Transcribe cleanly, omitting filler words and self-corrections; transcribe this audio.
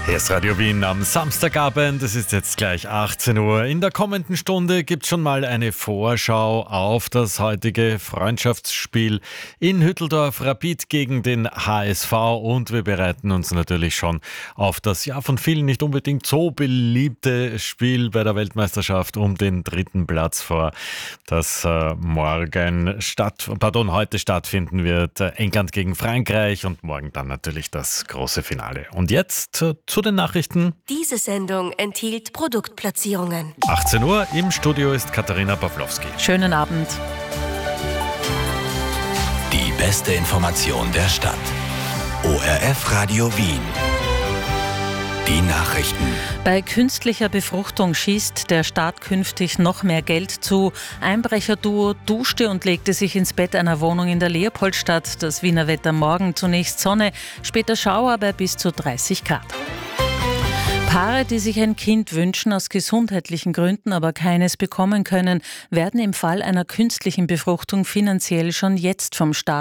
Hier ist Radio Wien am Samstagabend, es ist jetzt gleich 18 Uhr. In der kommenden Stunde gibt es schon mal eine Vorschau auf das heutige Freundschaftsspiel in Hütteldorf, Rapid gegen den HSV, und wir bereiten uns natürlich schon auf das von vielen nicht unbedingt so beliebte Spiel bei der Weltmeisterschaft um den 3. Platz vor, das heute stattfinden wird. England gegen Frankreich und morgen dann natürlich das große Finale. Und jetzt zu den Nachrichten. Diese Sendung enthielt Produktplatzierungen. 18 Uhr, im Studio ist Katharina Pawlowski. Schönen Abend. Die beste Information der Stadt. ORF Radio Wien. Die Nachrichten. Bei künstlicher Befruchtung schießt der Staat künftig noch mehr Geld zu. Einbrecherduo duschte und legte sich ins Bett einer Wohnung in der Leopoldstadt. Das Wiener Wetter morgen: zunächst Sonne, später Schauer bei bis zu 30 Grad. Paare, die sich ein Kind wünschen, aus gesundheitlichen Gründen aber keines bekommen können, werden im Fall einer künstlichen Befruchtung finanziell schon jetzt vom Staat